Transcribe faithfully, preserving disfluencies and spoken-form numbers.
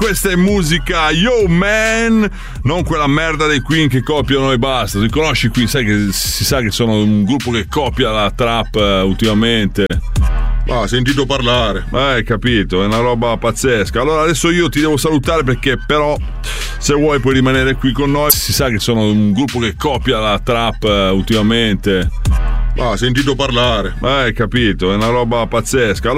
questa è musica Yo Man, non quella merda dei Queen che copiano e basta. Ti conosci Queen? Sai che si sa che sono un gruppo che copia la trap uh, ultimamente. Ah, sentito parlare. Eh, capito, è una roba pazzesca. Allora adesso io ti devo salutare perché però se vuoi puoi rimanere qui con noi. Si sa che sono un gruppo che copia la trap uh, ultimamente. Ah, sentito parlare. Eh, capito, è una roba pazzesca. Allora